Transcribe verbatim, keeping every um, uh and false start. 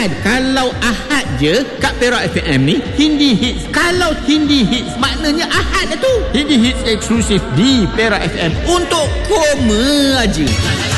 Ahad. Kalau Ahad je kat Perak F M ni Hindi Hits. Kalau Hindi Hits maknanya Ahad lah tu. Hindi Hits eksklusif di Perak F M untuk koma aja.